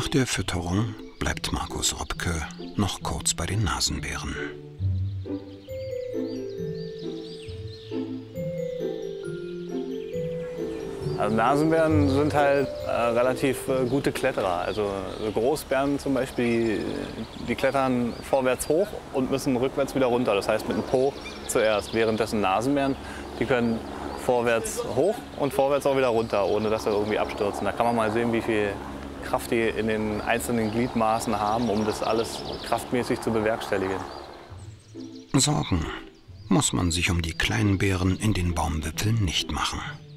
Nach der Fütterung bleibt Markus Robke noch kurz bei den Nasenbären. Also Nasenbären sind halt relativ gute Kletterer. Also Großbären zum Beispiel, die klettern vorwärts hoch und müssen rückwärts wieder runter. Das heißt mit dem Po zuerst. Währenddessen Nasenbären, die können vorwärts hoch und vorwärts auch wieder runter, ohne dass sie irgendwie abstürzen. Da kann man mal sehen, wie viel Kraft die in den einzelnen Gliedmaßen haben, um das alles kraftmäßig zu bewerkstelligen. Sorgen muss man sich um die kleinen Bären in den Baumwipfeln nicht machen.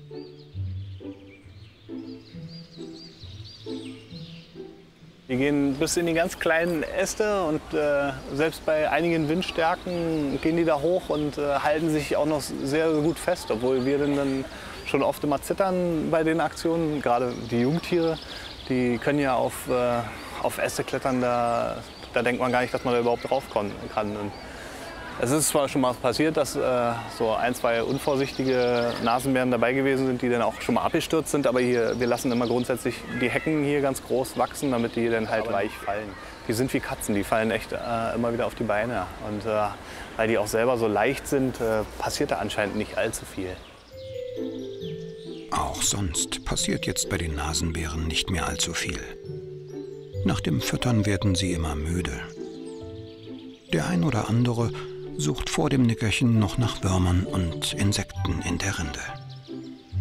Die gehen bis in die ganz kleinen Äste und selbst bei einigen Windstärken gehen die da hoch und halten sich auch noch sehr gut fest, obwohl wir dann schon oft immer zittern bei den Aktionen. Gerade die Jungtiere, die können ja auf Äste klettern, da denkt man gar nicht, dass man da überhaupt drauf kann. Und es ist zwar schon mal passiert, dass so ein, zwei unvorsichtige Nasenbären dabei gewesen sind, die dann auch schon mal abgestürzt sind. Aber wir lassen immer grundsätzlich die Hecken hier ganz groß wachsen, damit die dann halt weich fallen. Die sind wie Katzen, die fallen echt immer wieder auf die Beine. Und weil die auch selber so leicht sind, passiert da anscheinend nicht allzu viel. Auch sonst passiert jetzt bei den Nasenbären nicht mehr allzu viel. Nach dem Füttern werden sie immer müde. Der ein oder andere sucht vor dem Nickerchen noch nach Würmern und Insekten in der Rinde.